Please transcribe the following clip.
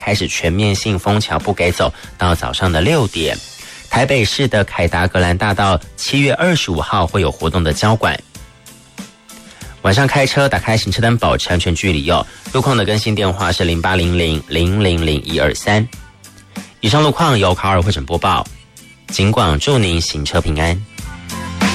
开始全面性封桥不给走，到早上的6点。台北市的凯达格兰大道7月25号会有活动的交管。晚上开车打开行车灯，保持安全距离哦。路况的更新电话是0800000123。以上路况由卡尔会诊播报，警广祝您行车平安。